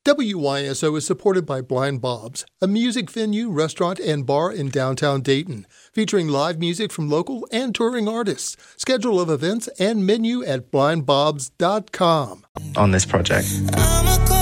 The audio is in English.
WYSO is supported by Blind Bob's, a music venue, restaurant, and bar in downtown Dayton, featuring live music from local and touring artists. Schedule of events and menu at blindbobs.com. On this project.